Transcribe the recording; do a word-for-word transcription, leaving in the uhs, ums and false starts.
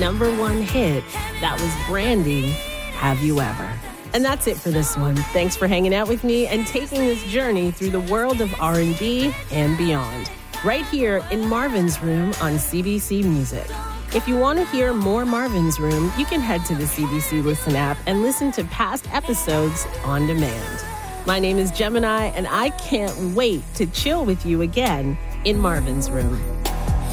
number one hit that was Brandy, Have You Ever? And that's it for this one. Thanks for hanging out with me and taking this journey through the world of R and B and beyond, right here in Marvin's Room on C B C Music. If you want to hear more Marvin's Room, you can head to the C B C Listen app and listen to past episodes on demand. My name is Gemini, and I can't wait to chill with you again in Marvin's Room.